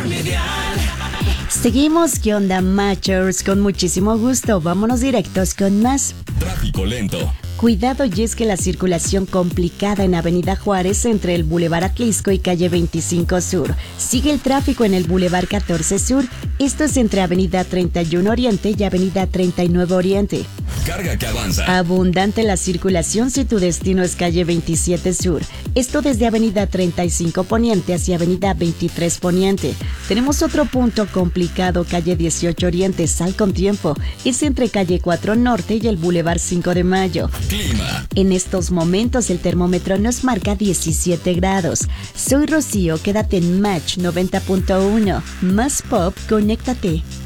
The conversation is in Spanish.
Seguimos, ¿qué onda, Matchers? Con muchísimo gusto, vámonos directos con más. Tráfico lento. Cuidado, y es que la circulación complicada en Avenida Juárez entre el Boulevard Atlisco y Calle 25 Sur. Sigue el tráfico en el Boulevard 14 Sur. Esto es entre Avenida 31 Oriente y Avenida 39 Oriente. Carga que avanza. Abundante la circulación si tu destino es Calle 27 Sur. Esto desde Avenida 35 Poniente hacia Avenida 23 Poniente. Tenemos otro punto complicado, Calle 18 Oriente, sal con tiempo. Es entre Calle 4 Norte y el Boulevard 5 de Mayo. Clima. En estos momentos el termómetro nos marca 17 grados. Soy Rocío, quédate en Match 90.1. Más pop, conéctate.